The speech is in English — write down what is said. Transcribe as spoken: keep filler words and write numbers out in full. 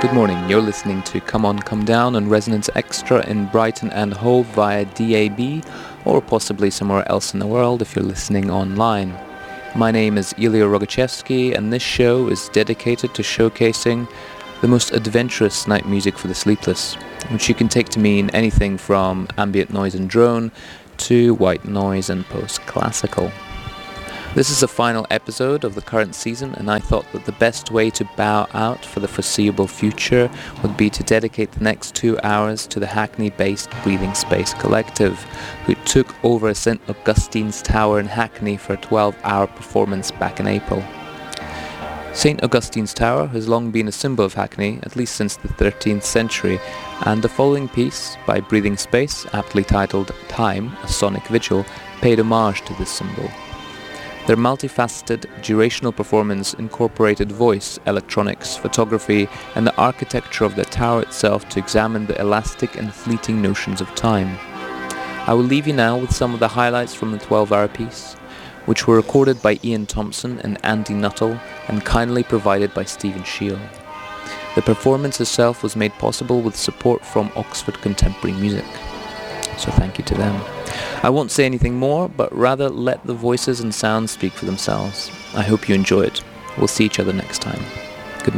Good morning, you're listening to Come On Come Down on Resonance Extra in Brighton and Hove via D A B, or possibly somewhere else in the world if you're listening online. My name is Ilya Rogachevsky, and this show is dedicated to showcasing the most adventurous night music for the sleepless, which you can take to mean anything from ambient noise and drone to white noise and post-classical. This is the final episode of the current season, and I thought that the best way to bow out for the foreseeable future would be to dedicate the next two hours to the Hackney-based Breathing Space Collective, who took over Saint Augustine's Tower in Hackney for a twelve-hour performance back in April. Saint Augustine's Tower has long been a symbol of Hackney, at least since the thirteenth century, and the following piece by Breathing Space, aptly titled Time, a Sonic Vigil, paid homage to this symbol. Their multifaceted, durational performance incorporated voice, electronics, photography, and the architecture of the tower itself to examine the elastic and fleeting notions of time. I will leave you now with some of the highlights from the twelve-hour piece, which were recorded by Ian Thompson and Andy Nuttall and kindly provided by Stephen Shiel. The performance itself was made possible with support from Oxford Contemporary Music. So thank you to them. I won't say anything more, but rather let the voices and sounds speak for themselves. I hope you enjoy it. We'll see each other next time.